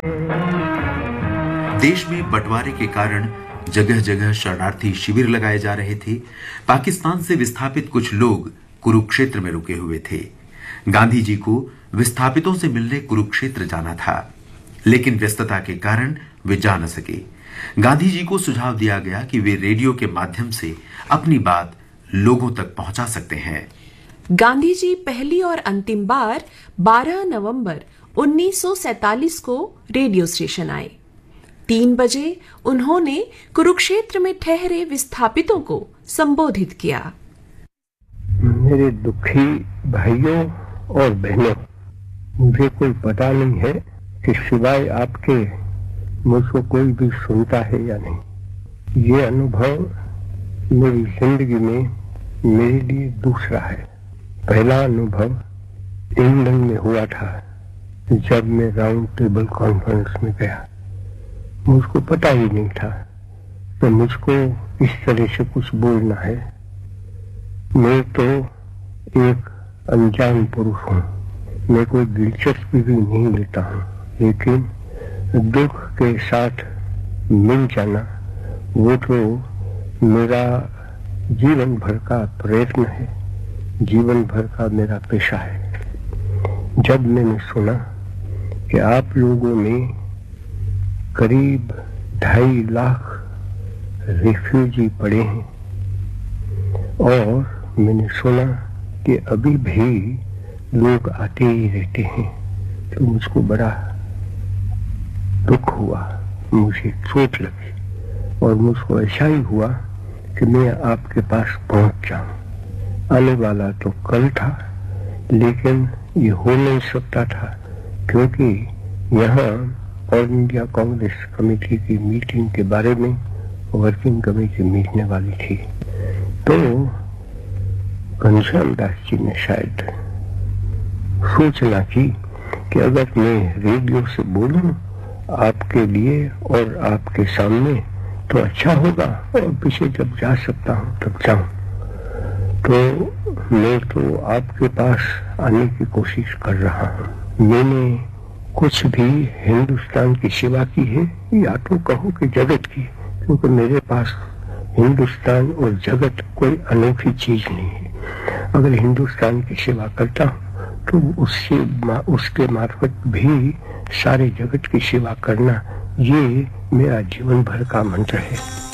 देश में बंटवारे के कारण जगह जगह शरणार्थी शिविर लगाए जा रहे थे। पाकिस्तान से विस्थापित कुछ लोग कुरुक्षेत्र में रुके हुए थे। गांधी जी को विस्थापितों से मिलने कुरुक्षेत्र जाना था, लेकिन व्यस्तता के कारण वे जा न सके। गांधी जी को सुझाव दिया गया कि वे रेडियो के माध्यम से अपनी बात लोगों तक पहुंचा सकते हैं। गांधी जी पहली और अंतिम बार 12 नवंबर 1947 को रेडियो स्टेशन आए। 3 बजे उन्होंने कुरुक्षेत्र में ठहरे विस्थापितों को संबोधित किया। मेरे दुखी भाइयों और बहनों, मुझे कोई पता नहीं है कि सिवाय आपके मुझको कोई भी सुनता है या नहीं। ये अनुभव मेरी जिंदगी में मेरे लिए दूसरा है। पहला अनुभव इंग्लैंड में हुआ था, जब मैं राउंड टेबल कॉन्फ्रेंस में गया। मुझको पता ही नहीं था कि मुझको इस तरह से कुछ बोलना है। मैं तो एक अनजान पुरुष हूँ, मैं कोई दिलचस्पी भी नहीं लेता हूँ, लेकिन दुख के साथ मिल जाना वो तो मेरा जीवन भर का प्रयत्न है, जीवन भर का मेरा पेशा है। जब मैंने सुना कि आप लोगों में करीब 2.5 लाख रिफ्यूजी पड़े हैं और मैंने सुना कि अभी भी लोग आते ही रहते हैं, तो मुझको बड़ा दुख हुआ, मुझे चोट लगी और मुझको ऐसा ही हुआ कि मैं आपके पास पहुंच जाऊं। आने वाला तो कल था, लेकिन ये हो नहीं सकता था क्योंकि यहाँ ऑल इंडिया कांग्रेस कमेटी की मीटिंग के बारे में वर्किंग कमेटी मिलने वाली थी। तो घनश्याम दास जी ने शायद सूचना की कि अगर मैं रेडियो से बोलूं आपके लिए और आपके सामने तो अच्छा होगा, और पीछे जब जा सकता हूं तब जाऊं। तो मैं तो आपके पास आने की कोशिश कर रहा हूं। मैंने कुछ भी हिंदुस्तान की सेवा की है, या तो कहो कि जगत की, क्योंकि मेरे पास हिंदुस्तान और जगत कोई अनोखी चीज नहीं है। अगर हिंदुस्तान की सेवा करता हूं तो उसके मार्फत भी सारे जगत की सेवा करना, ये मेरा जीवन भर का मंत्र है।